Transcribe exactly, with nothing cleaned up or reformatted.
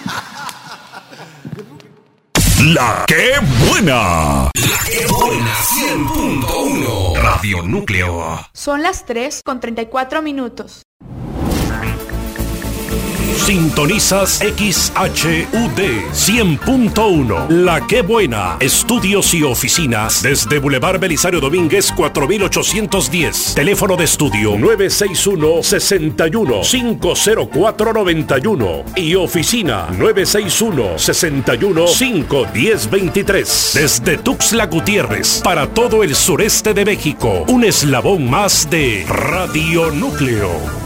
La que buena. La que buena cien punto uno. Radio Núcleo. Son las tres con treinta y cuatro minutos. Sintonizas X H U D cien punto uno. La que buena. Estudios y oficinas desde Boulevard Belisario Domínguez cuatro mil ochocientos diez. Teléfono de estudio nueve seis uno, seis uno, cinco cero cuatro, nueve uno y oficina nueve seis uno, seis uno, cinco uno cero, dos tres. Desde Tuxtla Gutiérrez para todo el sureste de México. Un eslabón más de Radio Núcleo.